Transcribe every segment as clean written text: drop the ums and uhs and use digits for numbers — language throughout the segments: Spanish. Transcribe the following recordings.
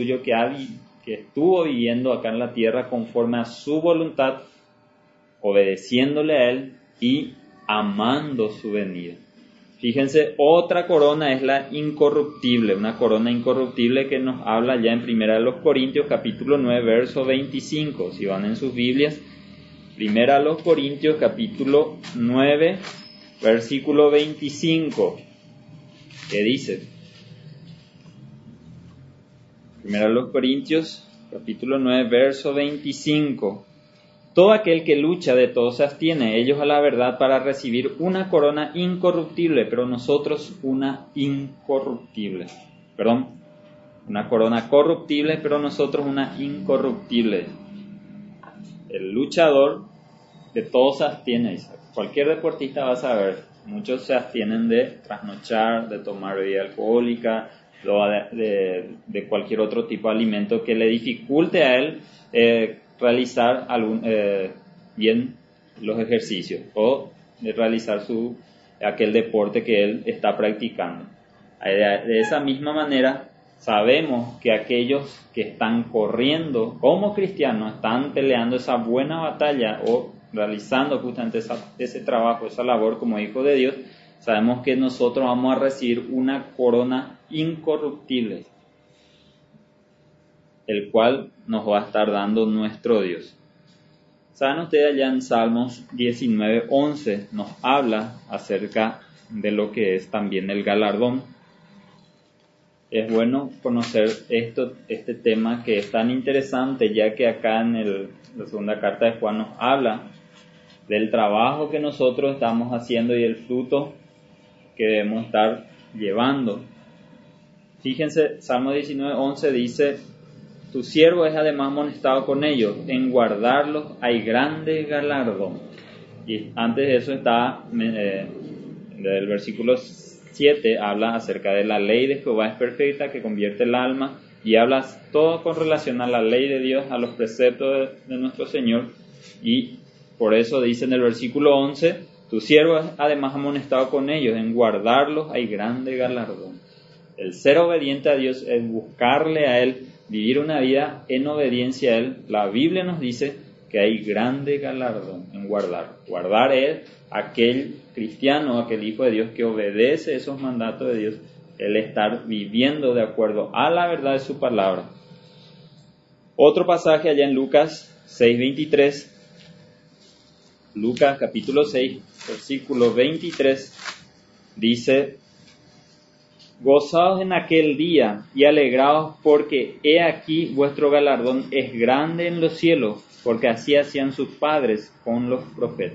tuyo que estuvo viviendo acá en la tierra conforme a su voluntad, obedeciéndole a Él y amando su venida. Fíjense, otra corona es la incorruptible, una corona incorruptible que nos habla ya en 1 Corintios capítulo 9, verso 25. Si van en sus Biblias, 1 Corintios capítulo 9, versículo 25. ¿Qué dice? 1 Corintios capítulo 9, verso 25. Todo aquel que lucha de todo se abstiene, ellos a la verdad para recibir una corona incorruptible, pero nosotros una incorruptible. Una corona corruptible, pero nosotros una incorruptible. El luchador de todo se abstiene. Cualquier deportista va a saber, muchos se abstienen de trasnochar, de tomar bebida alcohólica, de cualquier otro tipo de alimento que le dificulte a él realizar bien los ejercicios o realizar aquel deporte que él está practicando. De esa misma manera, sabemos que aquellos que están corriendo como cristianos, están peleando esa buena batalla o realizando justamente ese trabajo, esa labor como hijos de Dios, sabemos que nosotros vamos a recibir una corona incorruptible, el cual nos va a estar dando nuestro Dios. Saben ustedes, allá en Salmos 19:11 nos habla acerca de lo que es también el galardón. Es bueno conocer este tema que es tan interesante, ya que acá en la segunda carta de Juan nos habla del trabajo que nosotros estamos haciendo y el fruto que debemos estar llevando. Fíjense, Salmo 19:11 dice: tu siervo es además amonestado con ellos, en guardarlos hay grande galardón. Y antes de eso está, el versículo 7 habla acerca de la ley de Jehová es perfecta, que convierte el alma, y habla todo con relación a la ley de Dios, a los preceptos de nuestro Señor, y por eso dice en el versículo 11, tu siervo es además amonestado con ellos, en guardarlos hay grande galardón. El ser obediente a Dios es buscarle a Él, vivir una vida en obediencia a Él. La Biblia nos dice que hay grande galardón en guardar. Guardar es aquel cristiano, aquel hijo de Dios que obedece esos mandatos de Dios, el estar viviendo de acuerdo a la verdad de su palabra. Otro pasaje allá en Lucas 6:23, Lucas capítulo 6, versículo 23, dice: gozaos en aquel día y alegraos, porque he aquí vuestro galardón es grande en los cielos, porque así hacían sus padres con los profetas.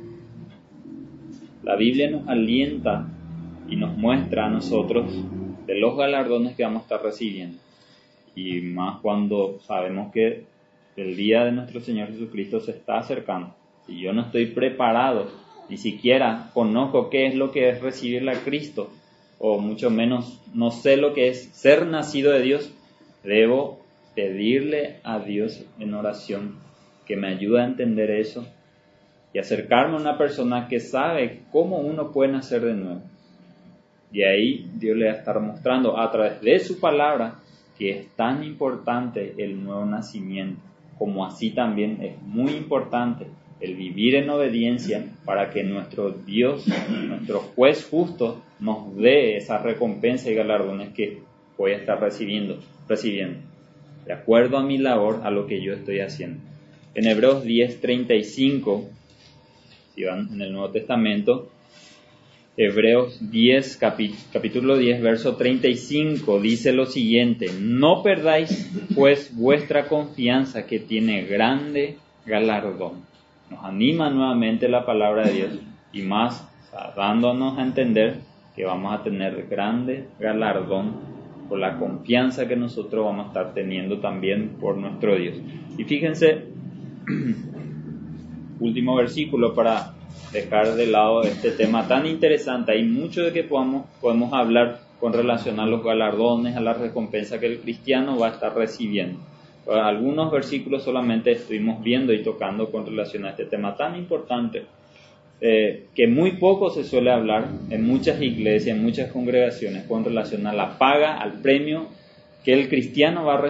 La Biblia nos alienta y nos muestra a nosotros de los galardones que vamos a estar recibiendo, y más cuando sabemos que el día de nuestro Señor Jesucristo se está acercando. Si yo no estoy preparado, ni siquiera conozco qué es lo que es recibirle a Cristo, o mucho menos no sé lo que es ser nacido de Dios, debo pedirle a Dios en oración que me ayude a entender eso y acercarme a una persona que sabe cómo uno puede nacer de nuevo. Y ahí Dios le va a estar mostrando a través de su palabra que es tan importante el nuevo nacimiento, como así también es muy importante el vivir en obediencia para que nuestro Dios, nuestro juez justo, nos dé esa recompensa y galardones que voy a estar recibiendo, de acuerdo a mi labor, a lo que yo estoy haciendo. En Hebreos 10:35, si van en el Nuevo Testamento, Hebreos 10, capítulo 10, verso 35, dice lo siguiente: no perdáis pues vuestra confianza, que tiene grande galardón. Nos anima nuevamente la palabra de Dios, y más dándonos a entender que vamos a tener grande galardón por la confianza que nosotros vamos a estar teniendo también por nuestro Dios. Y fíjense, último versículo para dejar de lado este tema tan interesante. Hay mucho de que podemos hablar con relación a los galardones, a la recompensa que el cristiano va a estar recibiendo. Algunos versículos solamente estuvimos viendo y tocando con relación a este tema tan importante, que muy poco se suele hablar en muchas iglesias, en muchas congregaciones, con relación a la paga, al premio que el cristiano va a recibir